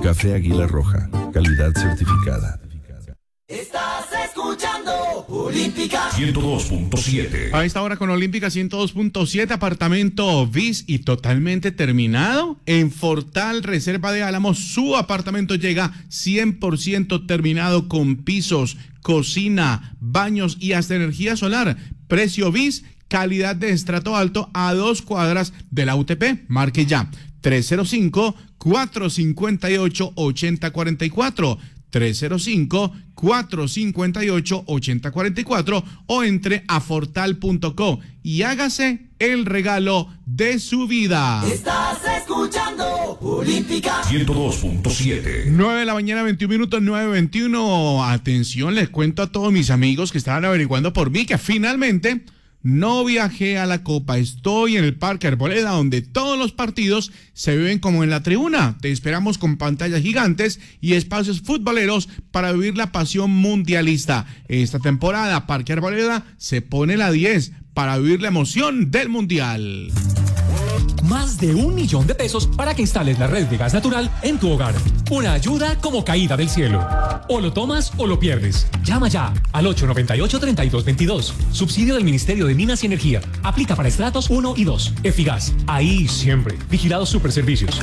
Café Águila Roja, calidad certificada. Estás escuchando Olímpica 102.7. A esta hora con Olímpica 102.7, apartamento bis y totalmente terminado. En Fortal Reserva de Álamos, su apartamento llega 100% terminado con pisos, cocina, baños y hasta energía solar. Precio bis, calidad de estrato alto a 2 cuadras de la UTP. Marque ya 305-458-8044. 305-458-8044 o entre a fortal.co y hágase el regalo de su vida. Estás escuchando Olímpica 102.7. 9 de la mañana, 21 minutos, 9:21. Atención, les cuento a todos mis amigos que estaban averiguando por mí que finalmente no viajé a la Copa. Estoy en el Parque Arboleda, donde todos los partidos se viven como en la tribuna. Te esperamos con pantallas gigantes y espacios futboleros para vivir la pasión mundialista. Esta temporada, Parque Arboleda se pone la 10 para vivir la emoción del Mundial. Más de 1 millón de pesos para que instales la red de gas natural en tu hogar. Una ayuda como caída del cielo. O lo tomas o lo pierdes. Llama ya al 898-3222. Subsidio del Ministerio de Minas y Energía. Aplica para estratos 1 y 2. Efigas. Ahí siempre. Vigilados Superservicios.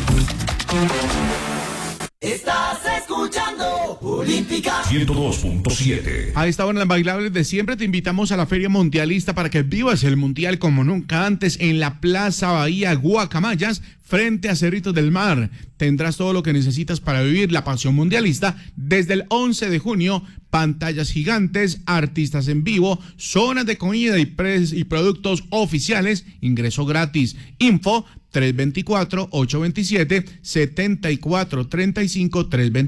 Estás escuchando Olímpica 102.7. A esta hora en las bailables de siempre te invitamos a la Feria Mundialista para que vivas el Mundial como nunca antes en la Plaza Bahía Guacamayas, frente a Cerritos del Mar. Tendrás todo lo que necesitas para vivir la pasión mundialista desde el 11 de junio. Pantallas gigantes, artistas en vivo, zonas de comida y productos oficiales, ingreso gratis. Info 324-827-7435,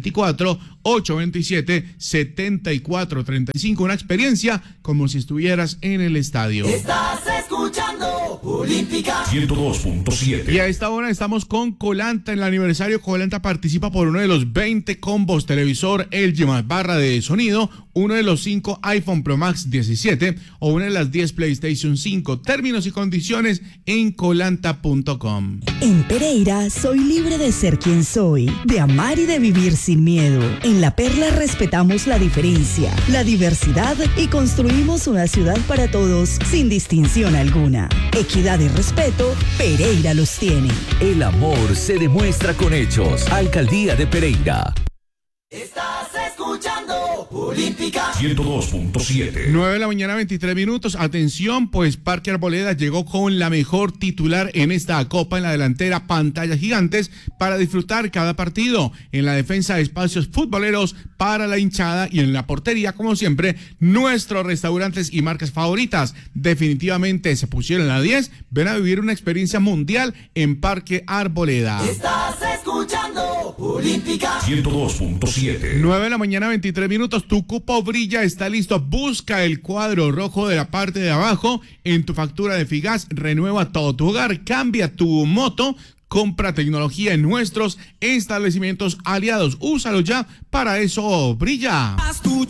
324-827-7435. Una experiencia como si estuvieras en el estadio. Estás escuchando Olímpica 102.7. Y a esta hora estamos con Colanta en el aniversario. Colanta participa por uno de los 20 combos televisor LG más barra de sonido, uno de los 5 iPhone Pro Max 17 o una de las 10 PlayStation 5. Términos y condiciones en colanta.com. En Pereira soy libre de ser quien soy, de amar y de vivir sin miedo. En La Perla respetamos la diferencia, la diversidad y construimos una ciudad para todos sin distinción alguna. Equidad y respeto, Pereira los tiene. El amor se demuestra con hechos. Alcaldía de Pereira. Estás escuchando Olímpica 102.7. 9 de la mañana, 23 minutos. Atención, pues Parque Arboleda llegó con la mejor titular en esta Copa. En la delantera, pantallas gigantes para disfrutar cada partido. En la defensa, espacios futboleros para la hinchada. Y en la portería, como siempre, nuestros restaurantes y marcas favoritas. Definitivamente se pusieron a la 10. Ven a vivir una experiencia mundial en Parque Arboleda. Estás escuchando Olímpica 102.7. 9 de la mañana, 23 minutos. Tu cupo brilla, está listo. Busca el cuadro rojo de la parte de abajo en tu factura de Figas. Renueva todo tu hogar, cambia tu moto. Compra tecnología en nuestros establecimientos aliados. Úsalo ya, para eso brilla. Haz tu